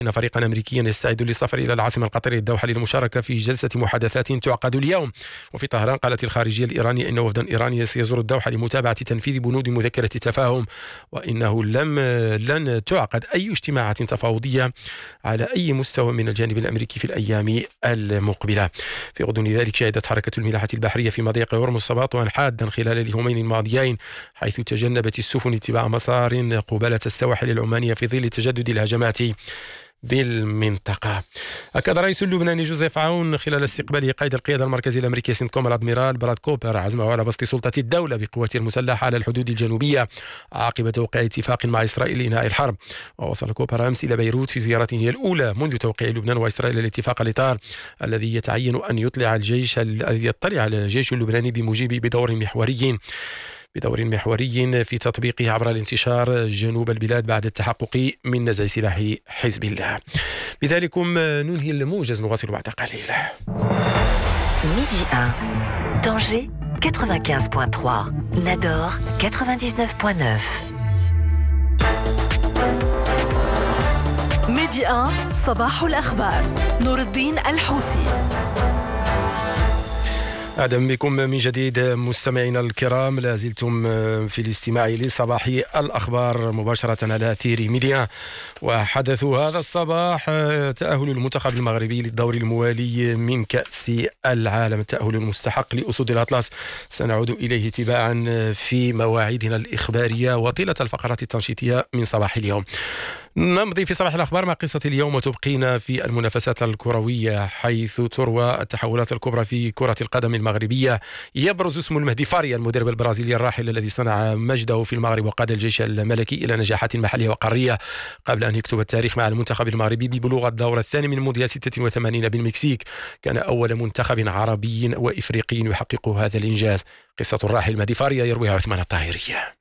إن فريقا أمريكيا يستعد للسفر إلى العاصمة القطرية الدوحة للمشاركة في جلسة محادثات تعقد اليوم. وفي طهران قالت الخارجية الإيرانية إن وفدا إيرانيا سيزور الدوحة لمتابعة تنفيذ بنود مذكرة تفاهم، وإنه لن تعقد أي اجتماعات تفاوضية على أي مستوى من الجانب الأمريكي في الأيام المقبلة. في غضون ذلك شهدت حركة الملاحة البحرية في مضيق هرمز سباطا حادا خلال اليومين الماضيين، حيث تجنبت السفن اتباع مسار قبالة السواحل العمانية في ظل تجدد الهجمات بالمنطقة. أكد الرئيس اللبناني جوزيف عون خلال استقباله قائد القيادة المركزي الأمريكي سنتكوم الأدميرال براد كوبر عزمه على بسط سلطة الدولة بقوته المسلحة على الحدود الجنوبية عقب توقيع اتفاق مع إسرائيل لإنهاء الحرب. ووصل كوبر أمس إلى بيروت في زيارته الأولى منذ توقيع لبنان وإسرائيل الاتفاق الإطار الذي يتعين أن يطلع الجيش اللبناني بدور محوري في تطبيقه عبر الانتشار جنوب البلاد بعد التحقق من نزع سلاح حزب الله. بذلكم ننهي الموجز، نواصل بعد قليل. ميدي 1 طنجة 95.3 Nador 99.9. ميدي 1 صباح الأخبار نور الدين الحوتي. أهلا بكم من جديد مستمعينا الكرام، لازلتم في الاستماع لصباح الأخبار مباشرة على أثير ميديا. وحدث هذا الصباح تأهل المنتخب المغربي للدور الموالي من كأس العالم، التأهل المستحق لأسود الأطلس سنعود إليه تباعا في مواعيدنا الإخبارية وطيلة الفقرات التنشيطية من صباح اليوم. نمضي في صباح الأخبار مع قصة اليوم وتبقينا في المنافسات الكروية، حيث تروى التحولات الكبرى في كرة القدم المغربية. يبرز اسم المهدي فاريا المدرب البرازيلي الراحل الذي صنع مجده في المغرب وقاد الجيش الملكي إلى نجاحات محلية وقارية قبل أن يكتب التاريخ مع المنتخب المغربي ببلوغ الدور الثاني من مونديال 86 بالمكسيك. كان أول منتخب عربي وإفريقي يحقق هذا الإنجاز. قصة الراحل مهدي فاريا يرويها عثمان الطاهرية.